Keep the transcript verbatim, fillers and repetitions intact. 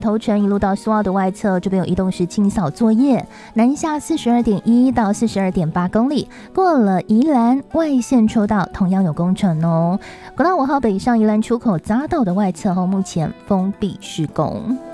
头城一路到苏澳的外侧，这边有移动式清扫作业，南下四十二点一到四十二点八公里，过了宜兰外线抽道同样有工程哦。国道五号北上宜兰出口匝道的外侧后，目前封闭施工。